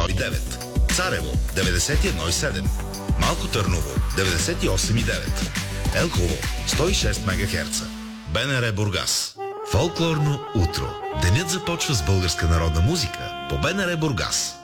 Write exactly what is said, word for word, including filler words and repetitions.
и девет, Царево деветдесет и едно и седем, Малко Търново деветдесет и осем и девет, Елхово сто и шест мегахерца, БНР Бургас. Фолклорно утро. Денят започва с българска народна музика по БНР Бургас.